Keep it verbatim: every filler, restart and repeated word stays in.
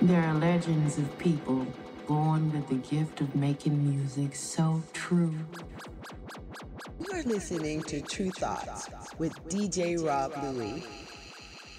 There are legends of people born with the gift of making music so true. You're listening to True Thoughts with D J Rob Louie.